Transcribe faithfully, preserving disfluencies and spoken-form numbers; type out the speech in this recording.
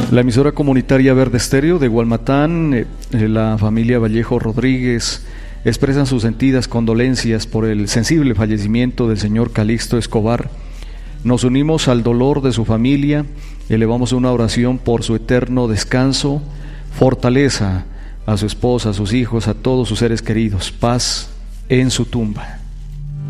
La emisora comunitaria Verde Estéreo de Gualmatán, eh, la familia Vallejo Rodríguez, expresan sus sentidas condolencias por el sensible fallecimiento del señor Calixto Escobar. Nos unimos al dolor de su familia, elevamos una oración por su eterno descanso, fortaleza a su esposa, a sus hijos, a todos sus seres queridos, paz en su tumba.